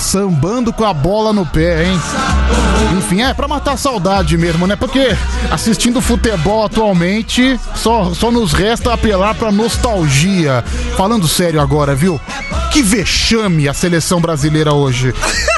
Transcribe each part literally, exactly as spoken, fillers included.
sambando com a bola no pé, hein? Enfim, é pra matar a saudade mesmo, né? Porque assistindo futebol atualmente só, só nos resta apelar pra nostalgia. Falando sério agora, viu? Que vexame a seleção brasileira hoje.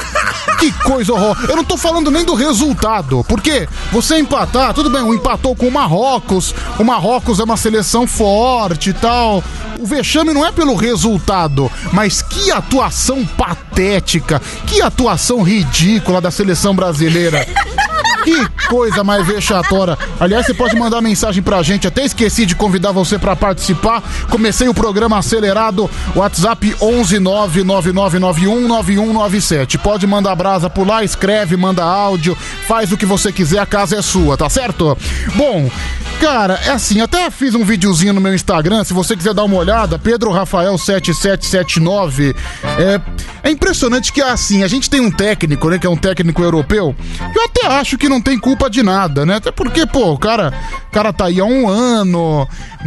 Que coisa horrorosa. Eu não tô falando nem do resultado, porque você empatar, tudo bem, empatou com o Marrocos, o Marrocos é uma seleção forte e tal. O vexame não é pelo resultado, mas que atuação patética, que atuação ridícula da seleção brasileira. Que coisa mais vexatória. Aliás, você pode mandar mensagem pra gente. Até esqueci de convidar você pra participar. Comecei o programa acelerado. WhatsApp onze nove nove nove nove um nove um nove sete. Pode mandar brasa por lá, escreve, manda áudio, faz o que você quiser, a casa é sua, tá certo? Bom, cara, é assim, até fiz um videozinho no meu Instagram, se você quiser dar uma olhada, Pedro Rafael sete sete sete nove. É, é impressionante que assim, a gente tem um técnico, né, que é um técnico europeu, que eu até acho que não tem culpa de nada, né? Até porque, pô, o cara, o cara tá aí há um ano,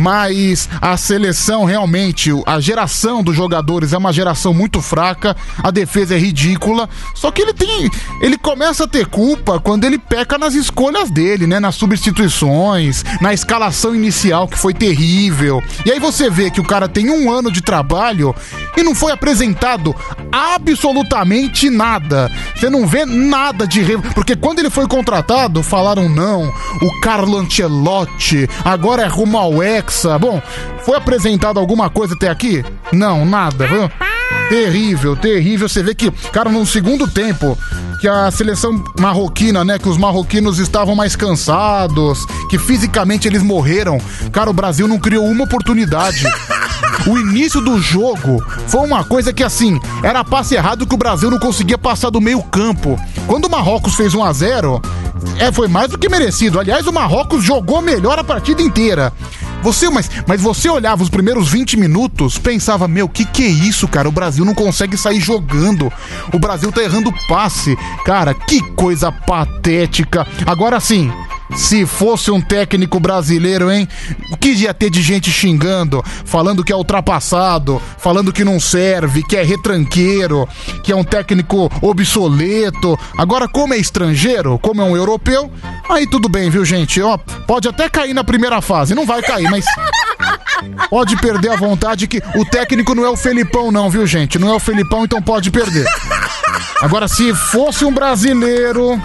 mas a seleção realmente, a geração dos jogadores é uma geração muito fraca, a defesa é ridícula, só que ele tem, ele começa a ter culpa quando ele peca nas escolhas dele, né? Nas substituições, na escalação inicial que foi terrível. E aí você vê que o cara tem um ano de trabalho e não foi apresentado absolutamente nada. Você não vê nada de... Re... Porque quando ele foi contratado, falaram não, o Carlo Ancelotti agora é rumo ao Hexa. Bom, foi apresentado alguma coisa até aqui? Não, nada, viu? Terrível, terrível. Você vê que, cara, no segundo tempo, que a seleção marroquina, né, que os marroquinos estavam mais cansados, que fisicamente eles morreram, cara, o Brasil não criou uma oportunidade. O início do jogo foi uma coisa que, assim, era passe errado que o Brasil não conseguia passar do meio campo. Quando o Marrocos fez um a zero, é, foi mais do que merecido. Aliás, o Marrocos jogou melhor a partida inteira. Você, mas, mas você olhava os primeiros vinte minutos, pensava, meu, que que é isso, cara? O Brasil não consegue sair jogando. O Brasil tá errando passe. Cara, que coisa patética. Agora sim, se fosse um técnico brasileiro, hein? O que ia ter de gente xingando, falando que é ultrapassado, falando que não serve, que é retranqueiro, que é um técnico obsoleto. Agora, como é estrangeiro, como é um europeu, aí tudo bem, viu, gente? Ó, pode até cair na primeira fase, não vai cair, mas pode perder a vontade, que o técnico não é o Felipão não, viu, gente? Não é o Felipão, então pode perder. Agora, se fosse um brasileiro...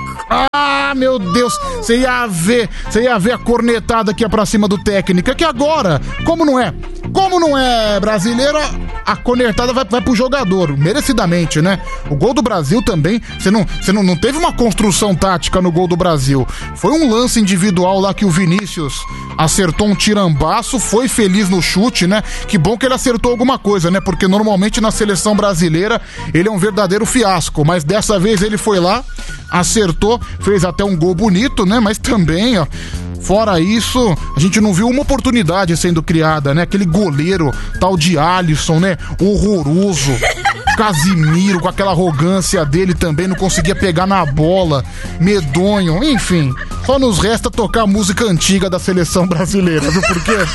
Ah, meu Deus, você ia ver, você ia ver a cornetada que é pra cima do técnico. É que agora, como não é, como não é brasileiro, a cornetada vai, vai pro jogador, merecidamente, né? O gol do Brasil também, você não, você não, não teve uma construção tática no gol do Brasil. Foi um lance individual lá que o Vinícius acertou um tirambaço, foi feliz no chute, né? Que bom que ele acertou alguma coisa, né? Porque normalmente na seleção brasileira ele é um verdadeiro fiasco, mas dessa vez ele foi lá, acertou, fez até um gol bonito, né? Mas também, ó, fora isso, a gente não viu uma oportunidade sendo criada, né? Aquele goleiro tal de Alisson, né? Horroroso. Casimiro, com aquela arrogância dele também, não conseguia pegar na bola. Medonho, enfim. Só nos resta tocar a música antiga da seleção brasileira, viu por quê?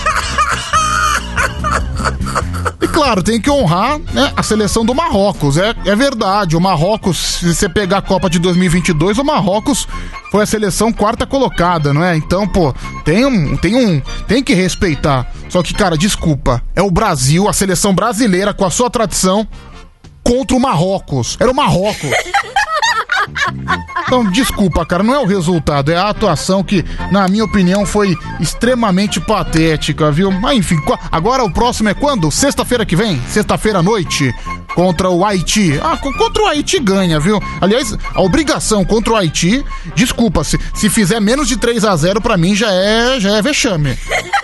E claro, tem que honrar, né, a seleção do Marrocos, é, é verdade, o Marrocos, se você pegar a Copa de dois mil e vinte e dois, o Marrocos foi a seleção quarta colocada, não é? Então, pô, tem um, tem um, tem que respeitar. Só que, cara, desculpa, é o Brasil, a seleção brasileira com a sua tradição contra o Marrocos, era o Marrocos. Então, desculpa, cara, não é o resultado, é a atuação que, na minha opinião, foi extremamente patética, viu? Mas, enfim, agora o próximo é quando? Sexta-feira que vem? Sexta-feira à noite? Contra o Haiti. Ah, contra o Haiti ganha, viu? Aliás, a obrigação contra o Haiti, desculpa, se, se fizer menos de três a zero, pra mim já é, já é vexame.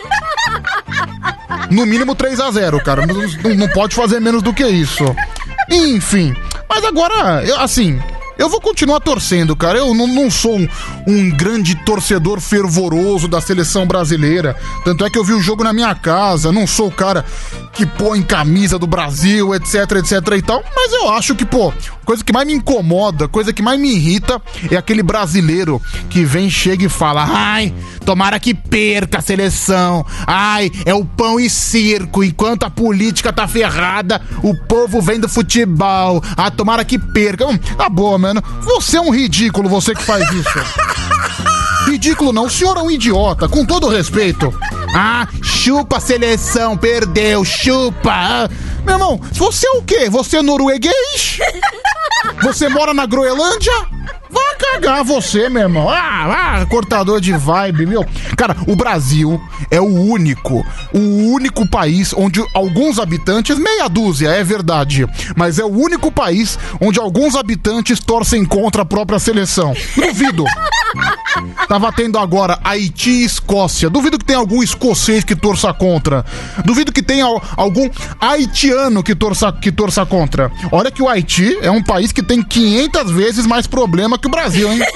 No mínimo três a zero, cara, não, não pode fazer menos do que isso. Enfim, mas agora, assim... eu vou continuar torcendo, cara. Eu não, não sou um, um grande torcedor fervoroso da seleção brasileira. Tanto é que eu vi o jogo na minha casa. Não sou o cara que põe camisa do Brasil, etc, etc e tal. Mas eu acho que, pô, coisa que mais me incomoda, coisa que mais me irrita é aquele brasileiro que vem, chega e fala: ai, tomara que perca a seleção. Ai, é o pão e circo. Enquanto a política tá ferrada, o povo vem do futebol. Ah, tomara que perca. Hum, tá boa, mano. Você é um ridículo, você que faz isso. Ridículo não, o senhor é um idiota, com todo respeito. Ah, chupa a seleção, perdeu, chupa. Ah, meu irmão, você é o quê? Você é norueguês? Você mora na Groenlândia? Vai cagar você, meu irmão. Ah, ah, cortador de vibe, meu. Cara, o Brasil é o único, o único país onde alguns habitantes, meia dúzia, é verdade, mas é o único país onde alguns habitantes torcem contra a própria seleção. Duvido. Tava tendo agora Haiti e Escócia. Duvido que tenha algum escocês que torça contra. Duvido que tenha algum haitiano que torça, que torça contra. Olha que o Haiti é um país que tem quinhentas vezes mais problema que o Brasil, hein?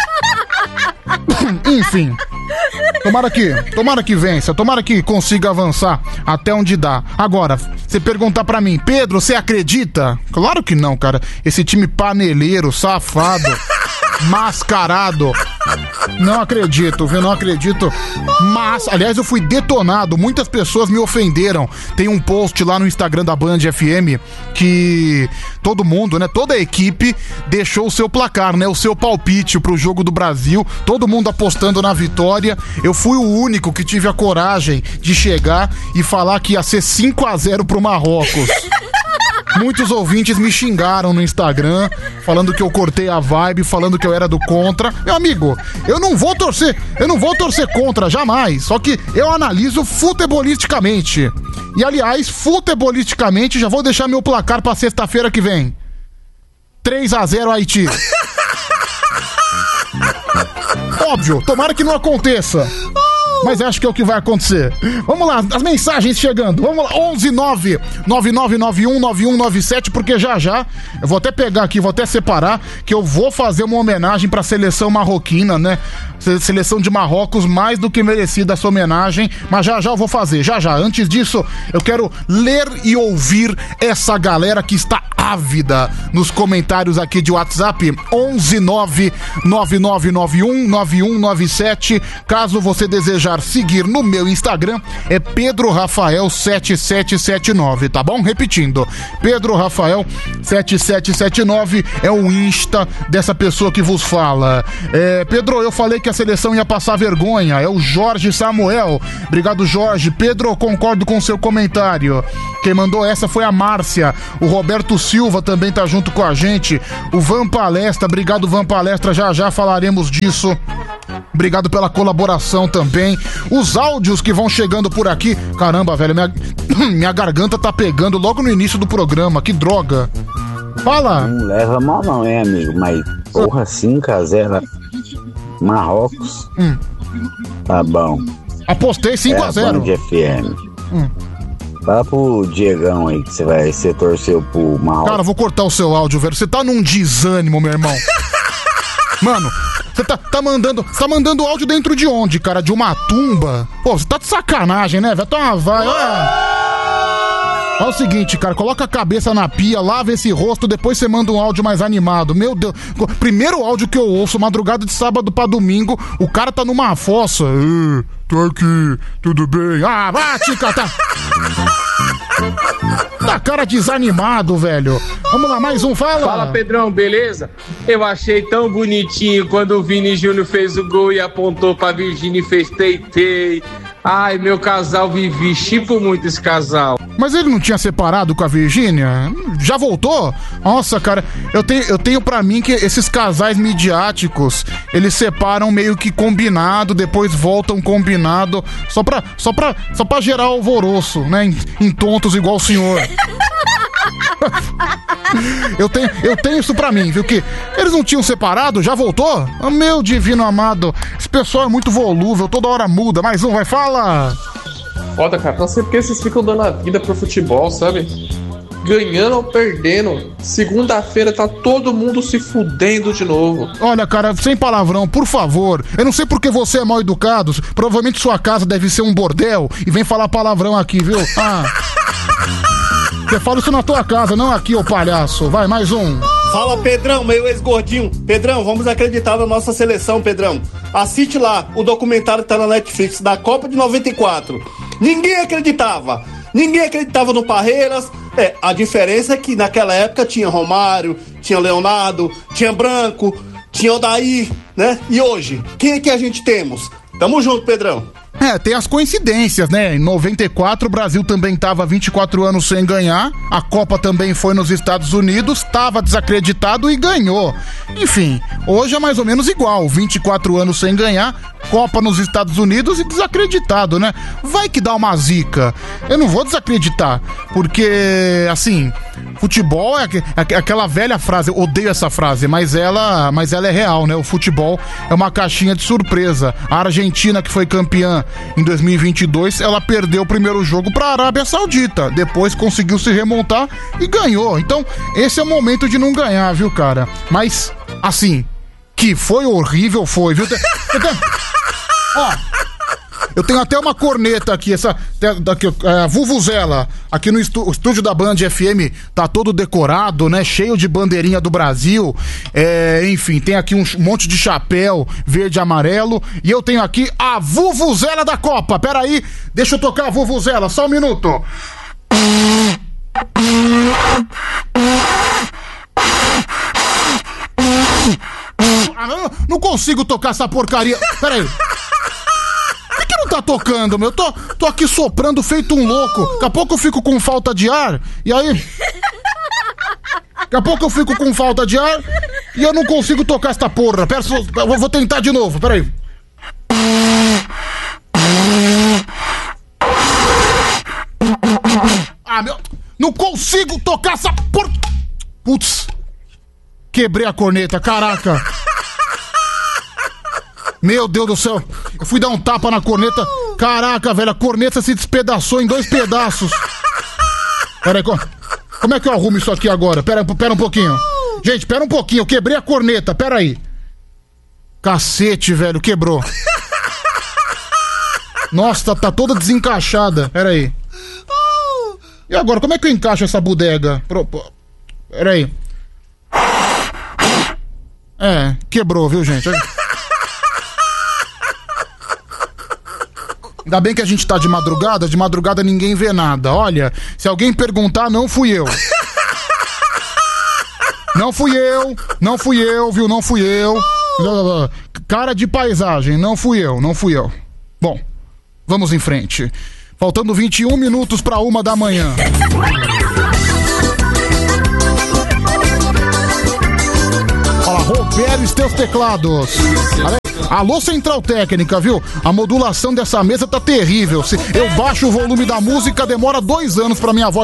Enfim. Tomara que, tomara que vença, tomara que consiga avançar até onde dá. Agora, você perguntar pra mim: Pedro, você acredita? Claro que não, cara. Esse time paneleiro, safado, mascarado, não acredito, viu? Não acredito. Mas, aliás, eu fui detonado. Muitas pessoas me ofenderam. Tem um post lá no Instagram da Band F M que todo mundo, né? Toda a equipe deixou o seu placar, né? O seu palpite pro jogo do Brasil. Todo mundo apostando na vitória. Eu fui o único que tive a coragem de chegar e falar que ia ser cinco a zero pro Marrocos. Muitos ouvintes me xingaram no Instagram, falando que eu cortei a vibe, falando que eu era do contra. Meu amigo, eu não vou torcer, eu não vou torcer contra, jamais. Só que eu analiso futebolisticamente. E, aliás, futebolisticamente, já vou deixar meu placar pra sexta-feira que vem. três a zero Haiti. Óbvio, tomara que não aconteça. Mas acho que é o que vai acontecer. Vamos lá, as mensagens chegando. Vamos lá, onze nove nove nove nove um nove um nove sete, porque já já eu vou até pegar aqui, vou até separar, que eu vou fazer uma homenagem pra seleção marroquina, né? Seleção de Marrocos, mais do que merecida essa homenagem, mas já já eu vou fazer, já já. Antes disso, eu quero ler e ouvir essa galera que está ávida nos comentários aqui de WhatsApp. Onze nove nove nove nove um nove um nove sete. Caso você desejar seguir no meu Instagram, é Pedro Rafael sete sete sete nove, tá bom? Repetindo, Pedro Rafael sete sete sete nove é o Insta dessa pessoa que vos fala. É, Pedro, eu falei que a seleção ia passar vergonha. É o Jorge Samuel. Obrigado, Jorge. Pedro, concordo com o seu comentário. Quem mandou essa foi a Márcia. O Roberto Silva também tá junto com a gente. O Van Palestra, obrigado, Van Palestra. Já já falaremos disso. Obrigado pela colaboração também. Os áudios que vão chegando por aqui. Caramba, velho, minha, minha garganta tá pegando logo no início do programa. Que droga. Fala. Não leva mal não, hein, amigo? Mas, porra, cinco a zero Marrocos. Hum. Tá bom. Apostei cinco a zero. É a Band F M. Hum. Fala pro Diegão aí que você vai ser torceu pro Marrocos. Cara, vou cortar o seu áudio, velho. Você tá num desânimo, meu irmão. Mano, você tá, tá mandando tá mandando áudio dentro de onde, cara? De uma tumba? Pô, você tá de sacanagem, né, velho? Toma, vai, vai. É o seguinte, cara, coloca a cabeça na pia, lava esse rosto, depois você manda um áudio mais animado. Meu Deus, primeiro áudio que eu ouço, madrugada de sábado pra domingo, o cara tá numa fossa. Ei, tô aqui, tudo bem? Ah, vai te catar. Tá cara desanimado, velho. Vamos lá, mais um, fala. Fala, Pedrão, beleza? Eu achei tão bonitinho quando o Vini Júnior fez o gol e apontou pra Virgínia e fez tei-tei. Ai, meu casal Vivi, chipo muito esse casal. Mas ele não tinha separado com a Virgínia? Já voltou? Nossa, cara, eu tenho, eu tenho pra mim que esses casais midiáticos, eles separam meio que combinado, depois voltam combinado, só pra, só pra, só pra gerar alvoroço, né? Em, em tontos igual o senhor. Eu tenho, eu tenho isso pra mim, viu? Que eles não tinham separado, já voltou? Oh, meu divino amado, esse pessoal é muito volúvel, toda hora muda. Mais um, vai, fala! Foda, cara, não sei porque vocês ficam dando a vida pro futebol, sabe? ganhando ou perdendo, segunda-feira tá todo mundo se fudendo de novo. Olha, cara, sem palavrão, por favor. Eu não sei porque você é mal educado. Provavelmente sua casa deve ser um bordel e vem falar palavrão aqui, viu? Ah. Você fala isso na tua casa, não aqui, ô palhaço. Vai, mais um. Fala, Pedrão, meu ex-gordinho. Pedrão, vamos acreditar na nossa seleção, Pedrão. Assiste lá o documentário que tá na Netflix da Copa de noventa e quatro. Ninguém acreditava. Ninguém acreditava no Parreiras. É, a diferença é que naquela época tinha Romário, tinha Leonardo, tinha Branco, tinha Odair, né? E hoje, quem é que a gente temos? Tamo junto, Pedrão. É, tem as coincidências, né? Em noventa e quatro o Brasil também tava vinte e quatro anos sem ganhar, a Copa também foi nos Estados Unidos, tava desacreditado e ganhou. Enfim, hoje é mais ou menos igual, vinte e quatro anos sem ganhar, Copa nos Estados Unidos e desacreditado, né? Vai que dá uma zica. Eu não vou desacreditar, porque, assim, futebol é, é aquela velha frase, eu odeio essa frase, mas ela, mas ela é real, né? O futebol é uma caixinha de surpresa. A Argentina, que foi campeã em dois mil e vinte e dois, ela perdeu o primeiro jogo para a Arábia Saudita, depois conseguiu se remontar e ganhou. Então, esse é o momento de não ganhar, viu, cara? Mas, assim, que foi horrível, foi, viu? Ó, eu tenho até uma corneta aqui, essa daqui, é, Vuvuzela, aqui no estú, estúdio da Band F M, tá todo decorado, né, cheio de bandeirinha do Brasil, é, enfim, tem aqui um monte de chapéu verde e amarelo, e eu tenho aqui a Vuvuzela da Copa. Pera aí, deixa eu tocar a Vuvuzela, só um minuto. Ah, não, não consigo tocar essa porcaria. Pera aí. Por que não tá tocando, meu? Tô, tô aqui soprando feito um louco. Daqui a pouco eu fico com falta de ar. E aí... Daqui a pouco eu fico com falta de ar e eu não consigo tocar esta porra. Pera, eu vou tentar de novo, pera aí. Ah, meu... Não consigo tocar essa porra... Putz... Quebrei a corneta, caraca. Meu Deus do céu. Eu fui dar um tapa na corneta. Caraca, velho, a corneta se despedaçou em dois pedaços. Pera aí, como é que eu arrumo isso aqui agora? Pera, pera um pouquinho. Gente, pera um pouquinho, eu quebrei a corneta, pera aí. Cacete, velho, quebrou. Nossa, tá, tá toda desencaixada. Pera aí. E agora, como é que eu encaixo essa bodega? Pera aí. É, quebrou, viu, gente? Ainda bem que a gente tá de madrugada, de madrugada ninguém vê nada. Olha, se alguém perguntar, não fui eu. Não fui eu, não fui eu, viu? Não fui eu. Cara de paisagem, não fui eu, não fui eu. Bom, vamos em frente. Faltando vinte e um minutos pra uma da manhã. Fala, Roberto, teus teclados. Alô, Central Técnica, viu? A modulação dessa mesa tá terrível. Se eu baixo o volume da música, demora dois anos pra minha voz